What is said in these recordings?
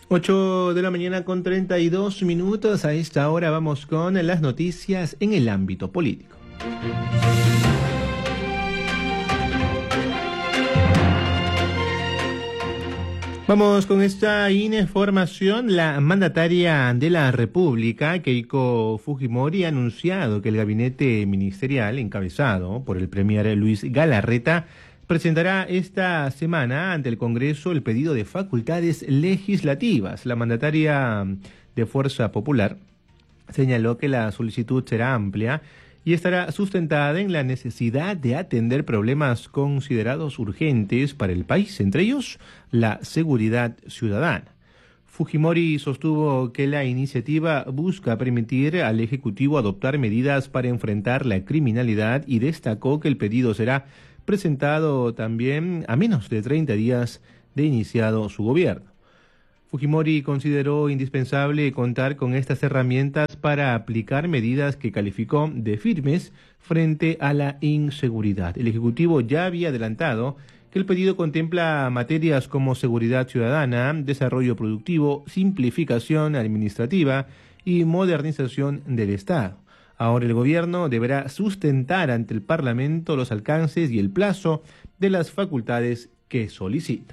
8 de la mañana con 32 minutos. A esta hora vamos con las noticias en el ámbito político. Vamos con esta información. La mandataria de la República, Keiko Fujimori, ha anunciado que el gabinete ministerial, encabezado por el premier Luis Galarreta, presentará esta semana ante el Congreso el pedido de facultades legislativas. La mandataria de Fuerza Popular señaló que la solicitud será amplia y estará sustentada en la necesidad de atender problemas considerados urgentes para el país, entre ellos la seguridad ciudadana. Fujimori sostuvo que la iniciativa busca permitir al Ejecutivo adoptar medidas para enfrentar la criminalidad y destacó que el pedido será presentado también a menos de 30 días de iniciado su gobierno. Fujimori consideró indispensable contar con estas herramientas para aplicar medidas que calificó de firmes frente a la inseguridad. El Ejecutivo ya había adelantado que el pedido contempla materias como seguridad ciudadana, desarrollo productivo, simplificación administrativa y modernización del Estado. Ahora el gobierno deberá sustentar ante el Parlamento los alcances y el plazo de las facultades que solicita.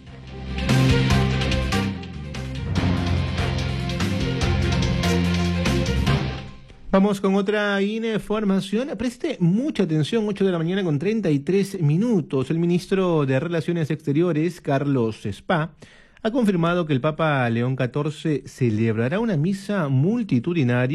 Vamos con otra información. Preste mucha atención, 8 de la mañana con 33 minutos. El ministro de Relaciones Exteriores, Carlos Spa, ha confirmado que el Papa León XIV celebrará una misa multitudinaria